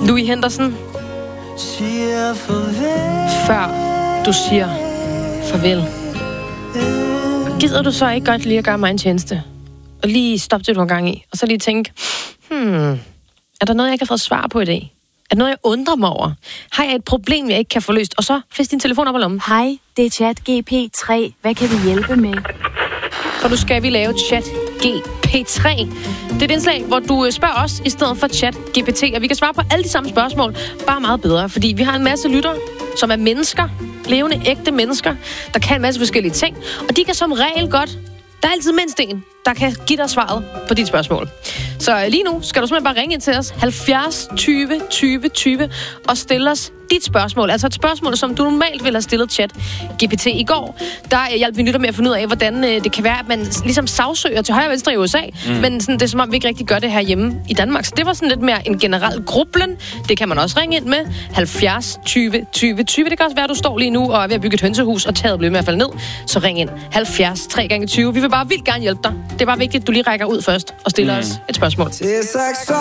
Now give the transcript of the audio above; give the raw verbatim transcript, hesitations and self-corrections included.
Louis Henderson. Før du siger farvel. Gider du så ikke godt lige at gøre mig en tjeneste? Og lige stoppe det, du har gang i. Og så lige tænke, hmm, er der noget, jeg ikke har fået svar på i dag? Er der noget, jeg undrer mig over? Har jeg et problem, jeg ikke kan få løst? Og så fisk din telefon op og lommen. Hej, det er Chat G P tre. Hvad kan vi hjælpe med? For nu skal vi lave Chat G P tre. Det er et indslag, hvor du spørger os i stedet for Chat G P T. Og vi kan svare på alle de samme spørgsmål, bare meget bedre. Fordi vi har en masse lyttere, som er mennesker. Levende, ægte mennesker, der kan en masse forskellige ting. Og de kan som regel godt... Der er altid mindst en, der kan give dig svaret på dit spørgsmål. Så lige nu skal du simpelthen bare ringe ind til os halvfjerds tyve tyve tyve og stille os dit spørgsmål. Altså et spørgsmål, som du normalt ville have stillet Chat G P T i går. Der hjalp vi lytter med at finde ud af, hvordan det kan være, at man ligesom sagsøger til højre og venstre i U S A, mm. men sådan, det er som om, vi ikke rigtig gør det her hjemme i Danmark. Så det var sådan lidt mere en generel grublen. Det kan man også ringe ind med. halvfjerds tyve tyve tyve. Det kan også være, at du står lige nu og er ved at bygge et hønsehus, og taget bliver med at falde ned. Så ring ind. halvfjerds tre gange tyve. Vi vil bare vildt gerne hjælpe dig. Det er bare vigtigt, at du lige rækker ud først og stiller mm. os et spørgsmål.